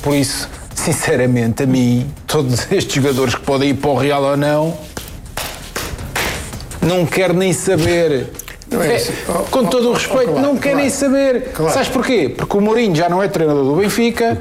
por isso, sinceramente, a mim, todos estes jogadores que podem ir para o Real ou não quero nem saber. Não é assim. Com todo o respeito, não quero nem saber. Claro. Sabes porquê? Porque o Mourinho já não é treinador do Benfica.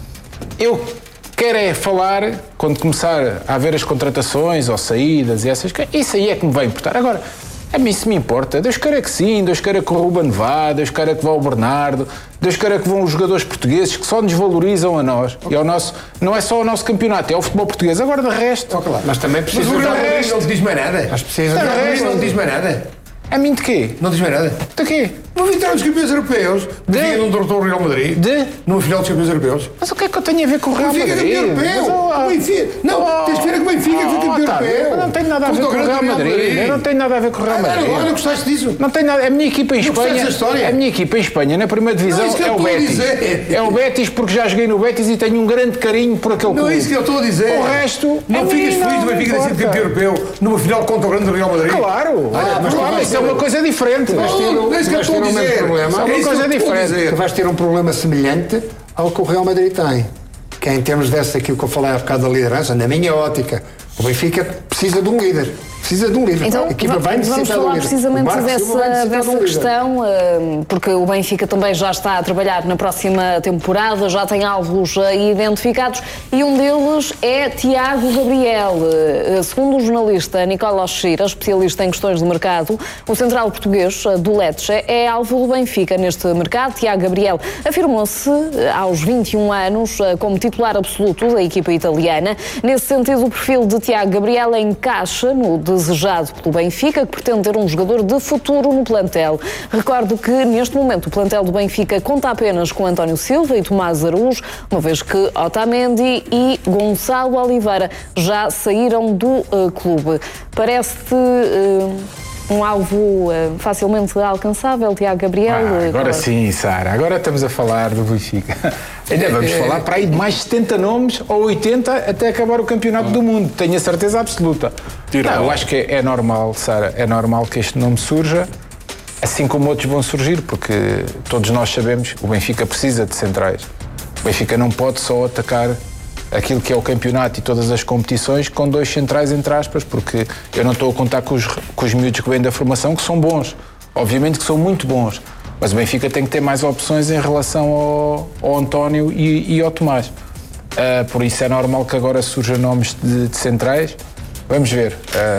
Eu quero é falar, quando começar a haver as contratações ou saídas e essas coisas, isso aí é que me vai importar. Agora, a mim se me importa, Deus queira que sim, Deus queira que o Ruben vá, Deus queira que vá o Bernardo, Deus queira que vão os jogadores portugueses que só nos valorizam a nós e ao nosso, não é só o nosso campeonato, é o futebol português. Agora de resto... Claro. Mas também precisa... Mas o Real Madrid não te diz mais nada. Mas precisa... Não te diz mais nada. A mim de quê? Não diz mais nada. De quê? Uma vitória dos campeões europeus. Benfica não derrotou o Real Madrid. Numa final dos campeões europeus. Mas o que é que eu tenho a ver com o Real Madrid? Benfica é campeão europeu. Não, tens que ver que o Benfica foi campeão europeu. Não tem nada a ver com o Real Madrid. Eu não tenho nada a ver com o Real Madrid. Agora não gostaste disso? Não tem nada. A minha equipa em Espanha. História? A minha equipa em Espanha, na primeira divisão, é o Betis. É o Betis porque já joguei no Betis e tenho um grande carinho por aquele clube. Não é isso que eu estou a dizer. O resto. Não ficas feliz do Benfica ter sido campeão europeu numa final contra o grande Real Madrid? Claro. Claro, isso é uma coisa diferente. Não é isso que eu estou a dizer. É uma coisa diferente. Tu vais ter um problema semelhante ao que o Real Madrid tem, que é em termos daquilo que eu falei há bocado da liderança, na minha ótica. O Benfica precisa de um líder. Precisa de um líder. Então, a equipa vai necessitar vamos falar de um líder. precisamente dessa questão, porque o Benfica também já está a trabalhar na próxima temporada, já tem alvos identificados e um deles é Tiago Gabriel. Segundo o jornalista Nicola Oshira, especialista em questões de mercado, o central português do Lecce é alvo do Benfica neste mercado. Tiago Gabriel afirmou-se aos 21 anos como titular absoluto da equipa italiana. Nesse sentido, o perfil de Tiago Gabriel encaixa no desejado pelo Benfica, que pretende ter um jogador de futuro no plantel. Recordo que, neste momento, o plantel do Benfica conta apenas com António Silva e Tomás Araújo, uma vez que Otamendi e Gonçalo Oliveira já saíram do clube. Parece-te um alvo facilmente alcançável, Tiago Gabriel? Agora sim, Sara. Agora estamos a falar do Benfica. Ainda vamos falar para aí de mais 70 nomes ou 80 até acabar o campeonato do mundo. Tenho a certeza absoluta. Não, eu acho que é normal, Sara, é normal que este nome surja, assim como outros vão surgir, porque todos nós sabemos que o Benfica precisa de centrais. O Benfica não pode só atacar aquilo que é o campeonato e todas as competições com dois centrais, entre aspas, porque eu não estou a contar com os miúdos que vêm da formação, que são bons. Obviamente que são muito bons. Mas o Benfica tem que ter mais opções em relação ao António e ao Tomás. Por isso é normal que agora surjam nomes de centrais. Vamos ver.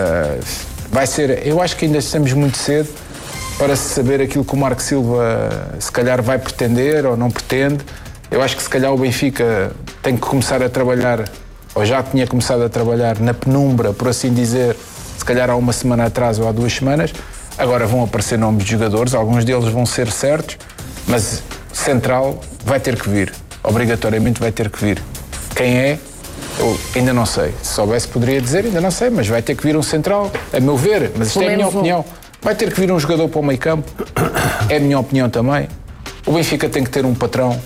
Vai ser... Eu acho que ainda estamos muito cedo para se saber aquilo que o Marco Silva se calhar vai pretender ou não pretende. Eu acho que se calhar o Benfica tem que começar a trabalhar, ou já tinha começado a trabalhar na penumbra, por assim dizer, se calhar há uma semana atrás ou há 2 semanas. Agora vão aparecer nomes de jogadores, alguns deles vão ser certos, mas central vai ter que vir, obrigatoriamente vai ter que vir. Quem é? Eu ainda não sei. Se soubesse poderia dizer, ainda não sei, mas vai ter que vir um central, a meu ver, mas isto é a minha opinião. Vai ter que vir um jogador para o meio campo, é a minha opinião também. O Benfica tem que ter um patrão,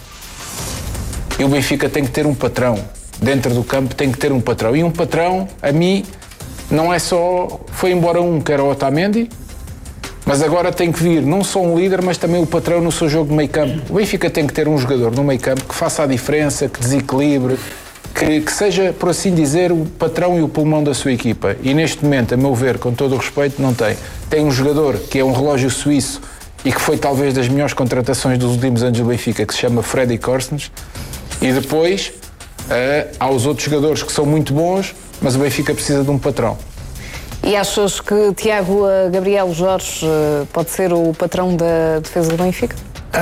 e o Benfica tem que ter um patrão. Dentro do campo tem que ter um patrão. E um patrão, a mim, não é só... Foi embora um que era o Otamendi, mas agora tem que vir não só um líder, mas também o patrão no seu jogo de meio campo. O Benfica tem que ter um jogador no meio campo que faça a diferença, que desequilibre, que seja, por assim dizer, o patrão e o pulmão da sua equipa. E neste momento, a meu ver, com todo o respeito, não tem. Tem um jogador que é um relógio suíço e que foi talvez das melhores contratações dos últimos anos do Benfica, que se chama Freddy Korsnes. E depois há os outros jogadores que são muito bons, mas o Benfica precisa de um patrão. E achas que Tiago Gabriel Jorge pode ser o patrão da defesa do Benfica?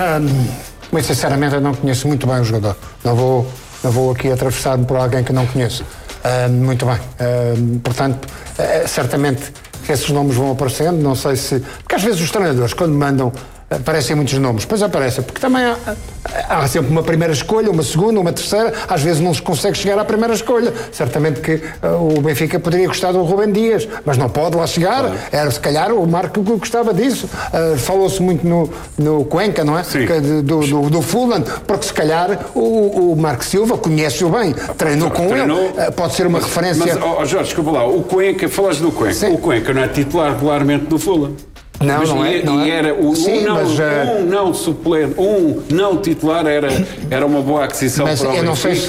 Muito sinceramente, eu não conheço muito bem o jogador. Não vou aqui atravessado por alguém que não conheço. Muito bem. Portanto, certamente que esses nomes vão aparecendo. Não sei se... Porque às vezes os treinadores, quando mandam, aparecem muitos nomes. Depois aparecem, porque também há sempre uma primeira escolha, uma segunda, uma terceira. Às vezes não se consegue chegar à primeira escolha. Certamente que o Benfica poderia gostar do Rubem Dias, mas não pode lá chegar. Claro. Era se calhar o Marco que gostava disso. Falou-se muito no Cuenca, não é? Sim. Do Fulham, porque se calhar o Marco Silva conhece-o bem, treinou com ele, pode ser uma referência. Mas, Jorge, desculpa lá, o Cuenca, falaste do Cuenca. Sim. O Cuenca não é titular regularmente do Fulham. Não, mas não é. E era um não suplente, um não titular era uma boa aquisição mas para o eu não sei